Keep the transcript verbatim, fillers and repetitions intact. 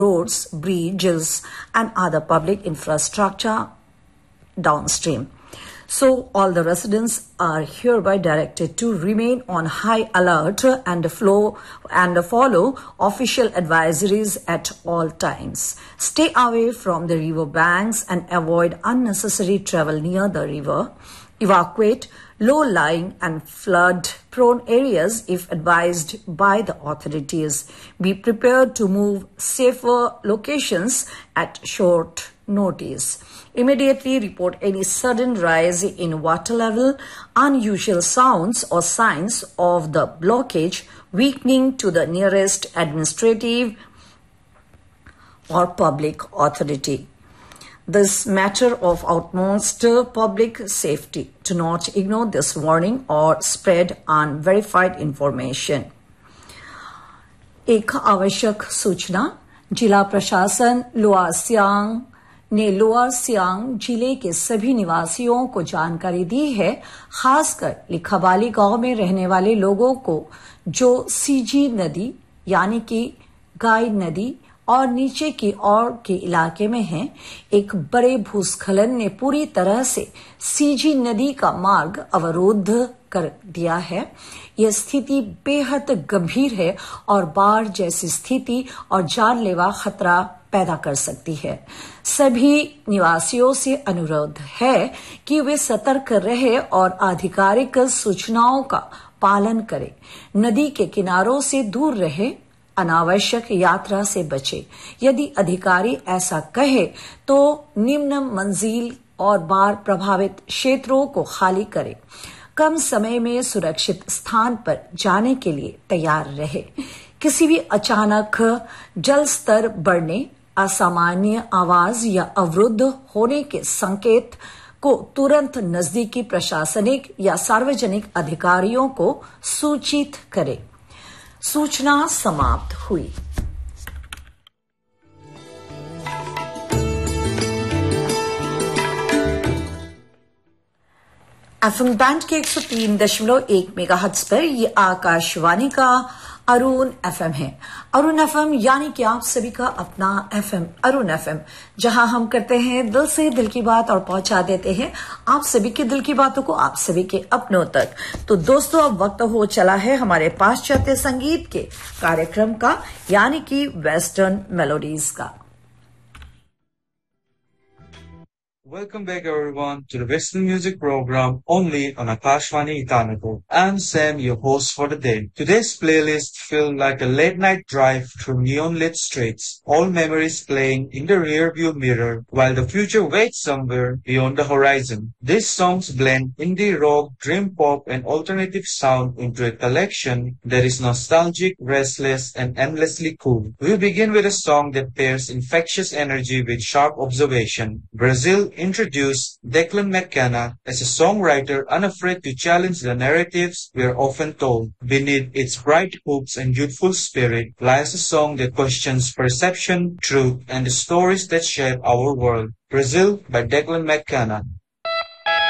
roads, bridges, and other public infrastructure downstream. So all the residents are hereby directed to remain on high alert and flow and follow official advisories at all times. Stay away from the river banks and avoid unnecessary travel near the river. Evacuate low-lying and flood-prone areas if advised by the authorities. Be prepared to move safer locations at short notice. Immediately report any sudden rise in water level, unusual sounds or signs of the blockage, weakening to the nearest administrative or public authority. This matter of utmost public safety. Do not ignore this warning or spread unverified information. एक आवश्यक सूचना, जिला प्रशासन lower Siang ने lower Siang जिले के सभी निवासियों को जानकारी दी है, खासकर लिखाबाली गांव में रहने वाले लोगों को जो सीजी नदी यानी कि गाय नदी और नीचे की ओर के इलाके में हैं। एक बड़े भूस्खलन ने पूरी तरह से सीजी नदी का मार्ग अवरुद्ध कर दिया है। यह स्थिति बेहद गंभीर है और बाढ़ जैसी स्थिति और जानलेवा खतरा पैदा कर सकती है। सभी निवासियों से अनुरोध है कि वे सतर्क रहे और आधिकारिक सूचनाओं का पालन करें। नदी के किनारों से दूर रहे, अनावश्यक यात्रा से बचे। यदि अधिकारी ऐसा कहे तो निम्न मंजिल और बाढ़ प्रभावित क्षेत्रों को खाली करें। कम समय में सुरक्षित स्थान पर जाने के लिए तैयार रहे। किसी भी अचानक जल स्तर बढ़ने, असामान्य आवाज या अवरुद्ध होने के संकेत को तुरंत नजदीकी प्रशासनिक या सार्वजनिक अधिकारियों को सूचित करें। सूचना समाप्त हुई। एफएम बैंड के एक सौ तीन दशमलव एक मेगाहर्ट्ज पर ये आकाशवाणी का अरुण एफएम है। अरुण एफएम यानी कि आप सभी का अपना एफएम अरुण एफएम, जहां हम करते हैं दिल से दिल की बात और पहुंचा देते हैं आप सभी के दिल की बातों को आप सभी के अपनों तक। तो दोस्तों, अब वक्त हो चला है हमारे पाश्चात्य संगीत के कार्यक्रम का, यानी कि वेस्टर्न मेलोडीज का। Welcome back everyone to the Western Music Program only on Akashvani Itanako. I'm Sam, your host for the day. Today's playlist feels like a late night drive through neon lit streets, all memories playing in the rear view mirror while the future waits somewhere beyond the horizon. These songs blend indie rock, dream pop and alternative sound into a collection that is nostalgic, restless and endlessly cool. We begin with a song that pairs infectious energy with sharp observation. Brazil introduced Declan McKenna as a songwriter unafraid to challenge the narratives we are often told. Beneath its bright hoops and youthful spirit lies a song that questions perception, truth, and the stories that shape our world. Brazil by Declan McKenna.